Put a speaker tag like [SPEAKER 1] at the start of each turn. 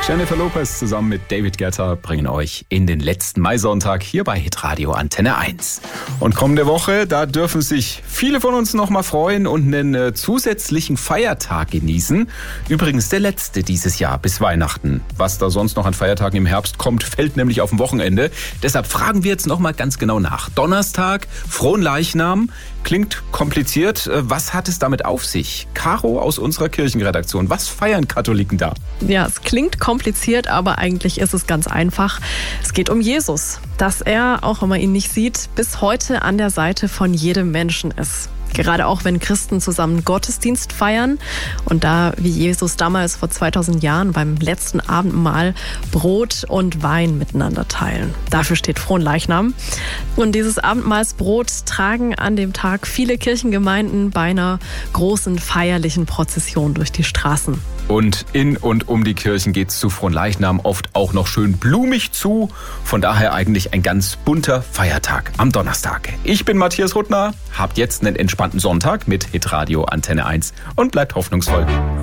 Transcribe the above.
[SPEAKER 1] Jennifer Lopez zusammen mit David Guetta bringen euch in den letzten Maisonntag hier bei Hitradio Antenne 1. Und kommende Woche, da dürfen sich viele von uns noch mal freuen und einen zusätzlichen Feiertag genießen. Übrigens der letzte dieses Jahr bis Weihnachten. Was da sonst noch an Feiertagen im Herbst kommt, fällt nämlich auf dem Wochenende. Deshalb fragen wir jetzt noch mal ganz genau nach. Donnerstag, Fronleichnam, klingt kompliziert. Was hat es damit auf sich? Caro aus unserer Kirchenredaktion, was feiern Katholiken da?
[SPEAKER 2] Ja, es klingt kompliziert, aber eigentlich ist es ganz einfach. Es geht um Jesus, dass er, auch wenn man ihn nicht sieht, bis heute an der Seite von jedem Menschen ist. Gerade auch, wenn Christen zusammen Gottesdienst feiern und da, wie Jesus damals vor 2000 Jahren beim letzten Abendmahl, Brot und Wein miteinander teilen. Dafür steht Fronleichnam. Und dieses Abendmahlsbrot tragen an dem Tag viele Kirchengemeinden bei einer großen feierlichen Prozession durch die Straßen.
[SPEAKER 1] Und in und um die Kirchen geht's zu Fronleichnam oft auch noch schön blumig zu. Von daher eigentlich ein ganz bunter Feiertag am Donnerstag. Ich bin Matthias Ruttner, habt jetzt einen entspannten Sonntag mit Hitradio Antenne 1 und bleibt hoffnungsvoll.